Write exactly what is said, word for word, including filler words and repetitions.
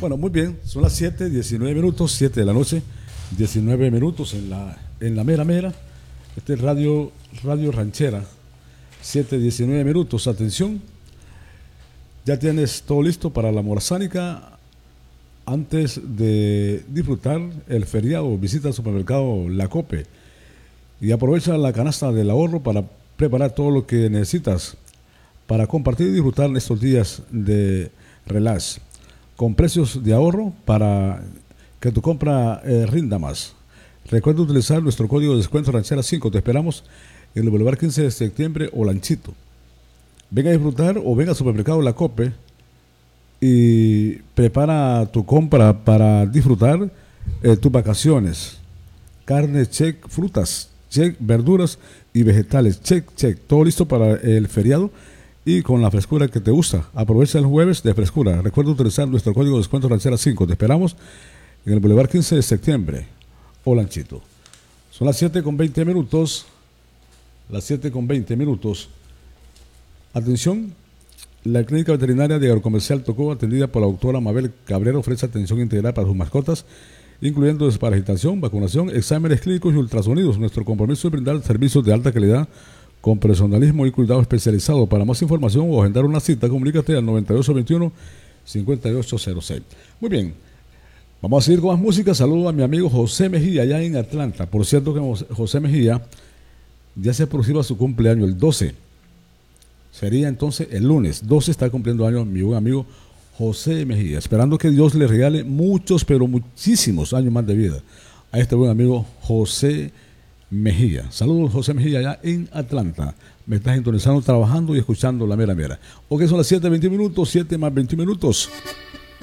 Bueno, muy bien, son las siete, diecinueve minutos, siete de la noche, diecinueve minutos en la, en la mera mera. Este es Radio, Radio Ranchera, siete, diecinueve minutos, atención. Ya tienes todo listo para la morzánica. Antes de disfrutar el feriado, visita el supermercado La Cope y aprovecha la canasta del ahorro para preparar todo lo que necesitas para compartir y disfrutar estos días de relax, con precios de ahorro para que tu compra eh, rinda más. Recuerda utilizar nuestro código de descuento Ranchera cinco. Te esperamos en el Boulevard quince de septiembre o Lanchito. Venga a disfrutar o venga al supermercado La Cope y prepara tu compra para disfrutar eh, tus vacaciones. Carne, check, frutas, check, verduras y vegetales, check, check. Todo listo para el feriado y con la frescura que te gusta. Aprovecha el jueves de frescura. Recuerda utilizar nuestro código de descuento Ranchera cinco. Te esperamos en el Boulevard quince de septiembre o Lanchito. Son las siete con veinte minutos. Las siete con veinte minutos. Atención, la clínica veterinaria de Agrocomercial Tocó, atendida por la doctora Mabel Cabrera, ofrece atención integral para sus mascotas, incluyendo desparasitación, vacunación, exámenes clínicos y ultrasonidos. Nuestro compromiso es brindar servicios de alta calidad con personalismo y cuidado especializado. Para más información o agendar una cita, comunícate al noventa y ocho veintiuno, cincuenta y ocho cero seis. Muy bien, vamos a seguir con más música. Saludo a mi amigo José Mejía, allá en Atlanta. Por cierto que José Mejía ya se aproxima su cumpleaños, el doce. Sería entonces el lunes, doce está cumpliendo años mi buen amigo José Mejía. Esperando que Dios le regale muchos, pero muchísimos años más de vida a este buen amigo José Mejía. Saludos, José Mejía, allá en Atlanta. Me estás sintonizando, trabajando y escuchando la mera mera. Ok, son las siete veinte minutos, siete más veinte minutos.